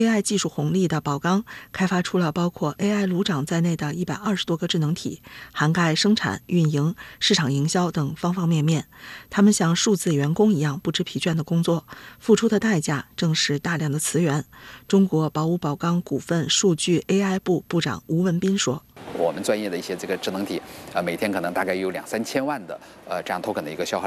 AI 技术红利的宝钢开发出了包括 AI 炉长在内的120多个智能体，涵盖生产、运营、市场营销等方方面面。他们像数字员工一样不知疲倦的工作，付出的代价正是大量的词源。中国宝武宝钢股份数据 AI 部部长吴文斌说：“ 我们专业的一些这个智能体，每天可能大概有2、3千万的这样 token 的一个消耗。